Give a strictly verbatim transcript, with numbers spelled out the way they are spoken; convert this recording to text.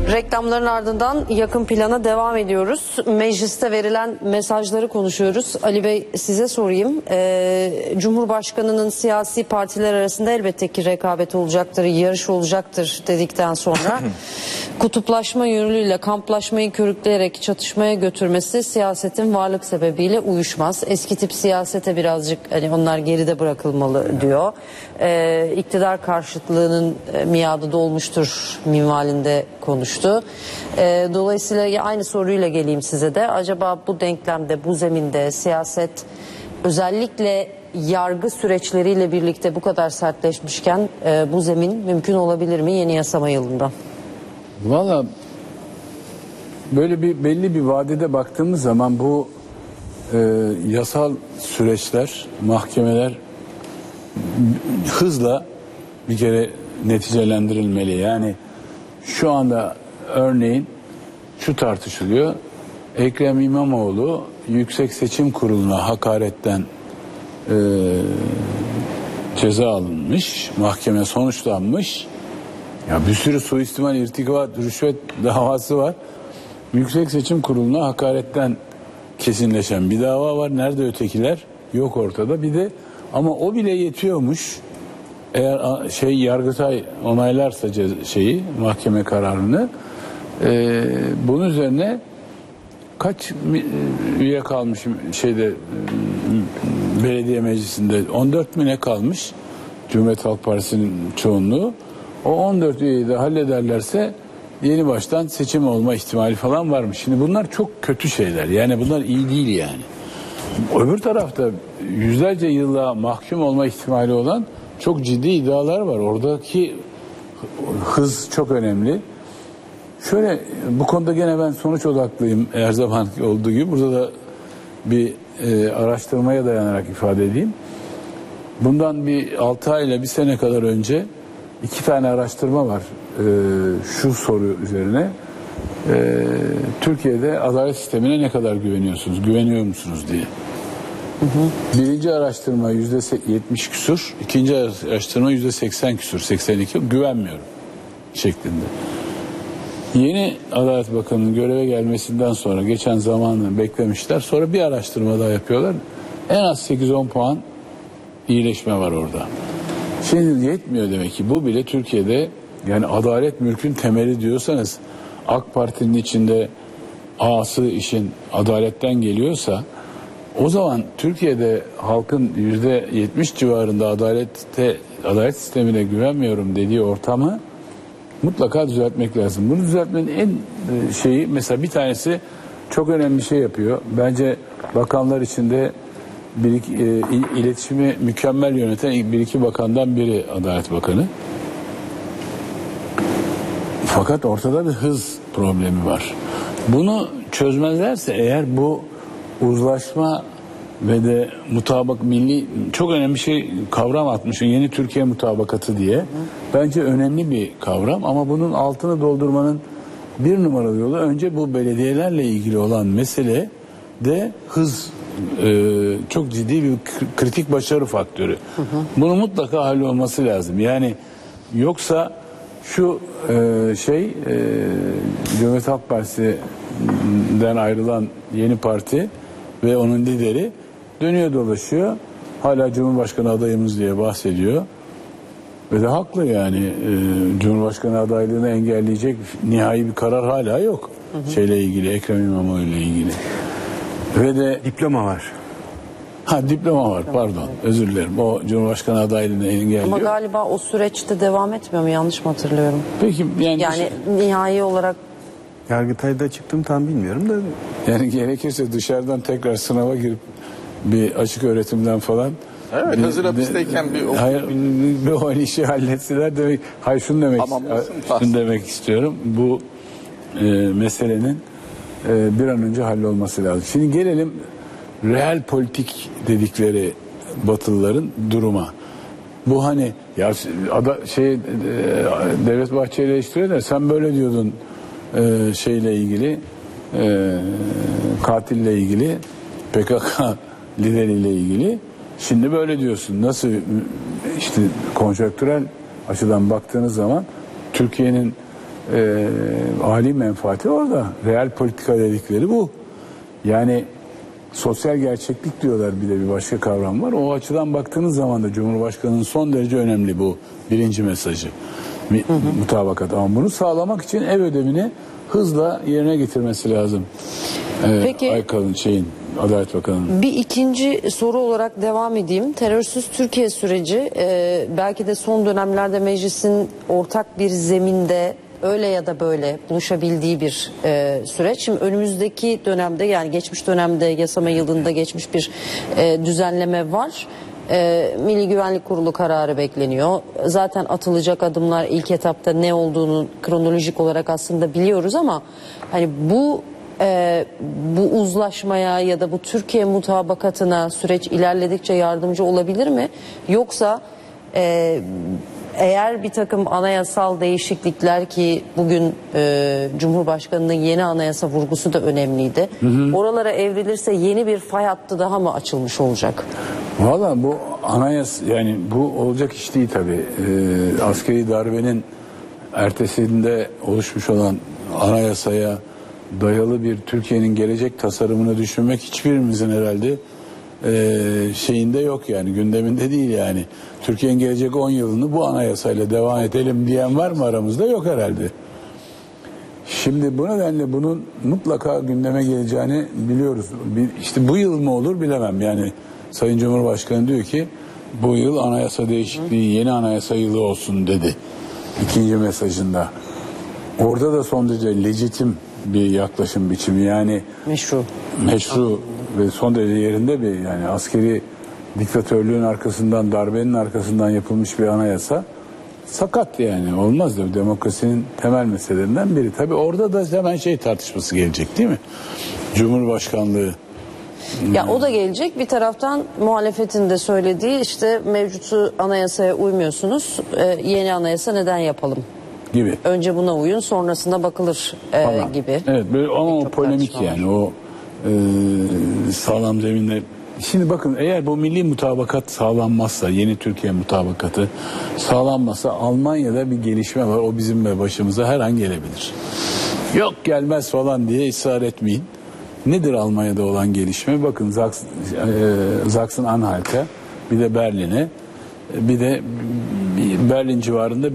Reklamların ardından yakın plana devam ediyoruz. Mecliste verilen mesajları konuşuyoruz. Ali Bey, size sorayım. Ee, Cumhurbaşkanı'nın siyasi partiler arasında elbette ki rekabet olacaktır, yarış olacaktır dedikten sonra kutuplaşma yönüyle kamplaşmayı körükleyerek çatışmaya götürmesi siyasetin varlık sebebiyle uyuşmaz. Eski tip siyasete birazcık hani onlar geride bırakılmalı diyor. Ee, iktidar karşıtlığının e, miadı dolmuştur minvalinde konuştu. Ee, dolayısıyla aynı soruyla geleyim size de. Acaba bu denklemde, bu zeminde siyaset özellikle yargı süreçleriyle birlikte bu kadar sertleşmişken e, bu zemin mümkün olabilir mi yeni yasama yılında? Valla böyle bir belli bir vadede baktığımız zaman bu e, yasal süreçler, mahkemeler hızla bir kere neticelendirilmeli. Yani şu anda örneğin şu tartışılıyor. Ekrem İmamoğlu Yüksek Seçim Kurulu'na hakaretten e, ceza alınmış, mahkeme sonuçlanmış. Ya bir sürü suistimal, irtikabat, rüşvet davası var. Yüksek Seçim Kurulu'na hakaretten kesinleşen bir dava var. Nerede ötekiler? Yok ortada. Bir de ama o bile yetiyormuş. Eğer şey Yargıtay onaylarsa şeyi, mahkeme kararını, e, bunun üzerine kaç üye kalmış şeyde belediye meclisinde? on dört mi ne kalmış? Cumhuriyet Halk Partisi'nin çoğunluğu. O on dört üyeyi de hallederlerse yeni baştan seçim olma ihtimali falan varmış. Şimdi bunlar çok kötü şeyler. Yani bunlar iyi değil yani. Öbür tarafta yüzlerce yılla mahkum olma ihtimali olan çok ciddi iddialar var. Oradaki hız çok önemli. Şöyle bu konuda gene ben sonuç odaklıyım her zaman olduğu gibi. Burada da bir e, araştırmaya dayanarak ifade edeyim. Bundan bir altı ay ile bir sene kadar önce iki tane araştırma var e, şu soru üzerine. E, Türkiye'de adalet sistemine ne kadar güveniyorsunuz, güveniyor musunuz diye. Hı hı. Birinci araştırma yüzde yetmiş küsur, ikinci araştırma yüzde seksen küsur, seksen iki güvenmiyorum şeklinde. Yeni Adalet Bakanı'nın göreve gelmesinden sonra geçen zamanı beklemişler. Sonra bir araştırma daha yapıyorlar. En az sekiz on puan iyileşme var orada. Şimdi yetmiyor demek ki. Bu bile Türkiye'de yani adalet mülkün temeli diyorsanız AK Parti'nin içinde A'sı işin adaletten geliyorsa o zaman Türkiye'de halkın yüzde yetmiş civarında adalette, adalet sistemine güvenmiyorum dediği ortamı mutlaka düzeltmek lazım. Bunu düzeltmenin en şeyi mesela bir tanesi çok önemli bir şey yapıyor. Bence bakanlar içinde bir iki, e, iletişimi mükemmel yöneten bir iki bakandan biri Adalet Bakanı. Fakat ortada bir hız problemi var. Bunu çözmezlerse eğer bu uzlaşma ve de mutabak milli çok önemli bir şey kavram atmışın yeni Türkiye mutabakatı diye. Bence önemli bir kavram ama bunun altını doldurmanın bir numaralı yolu önce bu belediyelerle ilgili olan mesele de hız e, çok ciddi bir kritik başarı faktörü. Hı hı. Bunun mutlaka hallolması lazım. Yani yoksa şu e, şey e, Cumhuriyet Halk Partisi'den ayrılan yeni parti ve onun lideri dönüyor dolaşıyor. Hala Cumhurbaşkanı adayımız diye bahsediyor. Ve de haklı yani. E, Cumhurbaşkanı adaylığını engelleyecek nihai bir karar hala yok. Hı hı. Şeyle ilgili, Ekrem İmamoğlu ile ilgili. Ve de diploma var. Ha diploma var pardon özür dilerim. O Cumhurbaşkanı adaylığını engelliyor. Ama galiba o süreçte devam etmiyor mu? Yanlış mı hatırlıyorum? Peki yani, yani şey... nihai olarak Yargıtay'da çıktım tam bilmiyorum da. Yani gerekirse dışarıdan tekrar sınava girip bir açık öğretimden falan. Evet bir, hazır hapisteyken bir okul. Hayır bir o işi halletseler demek. Hayır şunu demek, şunu demek istiyorum. Bu e, meselenin e, bir an önce hallolması lazım. Şimdi gelelim real politik dedikleri Batılıların duruma. Bu hani ya ada, şey e, Devlet Bahçeli eleştiriyor da sen böyle diyordun e, şeyle ilgili e, katille ilgili P K K lideriyle ilgili şimdi böyle diyorsun. Nasıl işte konjonktürel açıdan baktığınız zaman Türkiye'nin e, âli menfaati orada. Real politika dedikleri bu. Yani sosyal gerçeklik diyorlar, bir de bir başka kavram var. O açıdan baktığınız zaman da Cumhurbaşkanı'nın son derece önemli bu birinci mesajı. Hı hı. Mutabakat. Ama bunu sağlamak için ev ödevini hızla yerine getirmesi lazım. Ee, Peki, Aykal'ın şeyin, Adalet Bakanı'nın. Bir ikinci soru olarak devam edeyim. Terörsüz Türkiye süreci e, belki de son dönemlerde meclisin ortak bir zeminde öyle ya da böyle buluşabildiği bir e, süreç. Şimdi önümüzdeki dönemde, yani geçmiş dönemde yasama yılında geçmiş bir e, düzenleme var. E, Milli Güvenlik Kurulu kararı bekleniyor. Zaten atılacak adımlar ilk etapta ne olduğunu kronolojik olarak aslında biliyoruz ama hani bu e, bu uzlaşmaya ya da bu Türkiye mutabakatına süreç ilerledikçe yardımcı olabilir mi? Yoksa e, eğer bir takım anayasal değişiklikler, ki bugün e, Cumhurbaşkanı'nın yeni anayasa vurgusu da önemliydi. Hı hı. Oralara evrilirse yeni bir fay hattı daha mı açılmış olacak? Valla bu anayasa, yani bu olacak iş değil tabii. Ee, askeri darbenin ertesinde oluşmuş olan anayasaya dayalı bir Türkiye'nin gelecek tasarımını düşünmek hiçbirimizin herhalde e, şeyinde yok, yani gündeminde değil yani. Türkiye'nin gelecek on yılını bu anayasayla devam edelim diyen var mı aramızda? Yok herhalde. Şimdi bu nedenle bunun mutlaka gündeme geleceğini biliyoruz. İşte bu yıl mı olur bilemem. Yani Sayın Cumhurbaşkanı diyor ki bu yıl anayasa değişikliği, yeni anayasa yılı olsun dedi ikinci mesajında. Orada da son derece lejitim bir yaklaşım biçimi, yani meşru meşru ve son derece yerinde bir, yani askeri diktatörlüğün arkasından, darbenin arkasından yapılmış bir anayasa sakat, yani olmaz da, demokrasinin temel meselelerinden biri. Tabii orada da hemen şey tartışması gelecek değil mi? Cumhurbaşkanlığı. Ya o da gelecek. Bir taraftan muhalefetin de söylediği, işte mevcut anayasaya uymuyorsunuz, ee, yeni anayasa neden yapalım gibi. Önce buna uyun, sonrasında bakılır e, gibi. Evet, böyle ama o polemik, var. yani o e, sağlam zeminde. Şimdi bakın, eğer bu milli mutabakat sağlanmazsa, yeni Türkiye mutabakatı sağlanmazsa Almanya'da bir gelişme var. O bizim ve başımıza her an gelebilir. Yok gelmez falan diye ısrar etmeyin. Nedir Almanya'da olan gelişme? Bakın Sachsen, e, Sachsen-Anhalt'e, bir de Berlin'e, bir de Berlin civarında